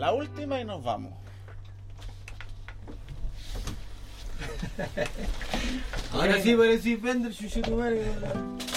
la última y nos vamos. Ahora sí parecí Fender, chuchu tu madre.